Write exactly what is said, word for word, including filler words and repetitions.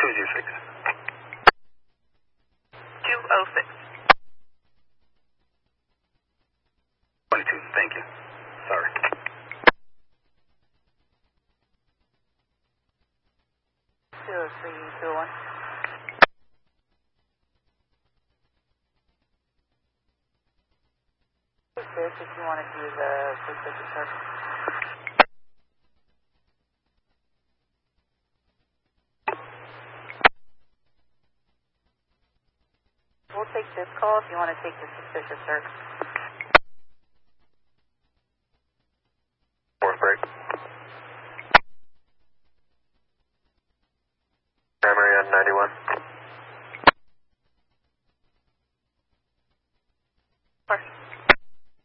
two zero six. two oh six. twenty-two, thank you. Sorry. two oh three, two oh one. Six, if you want to do the suspicious search. We'll take this call if you want to take the suspicious search. Fourth break. Primary on ninety-one.